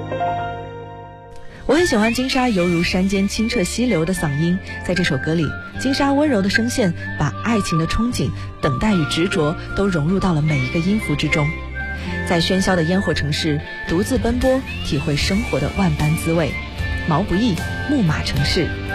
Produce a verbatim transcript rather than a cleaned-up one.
我很喜欢金莎犹如山间清澈溪流的嗓音，在这首歌里，金莎温柔的声线把爱情的憧憬、等待与执着都融入到了每一个音符之中。在喧嚣的烟火城市独自奔波，体会生活的万般滋味。毛不易，牧马城市。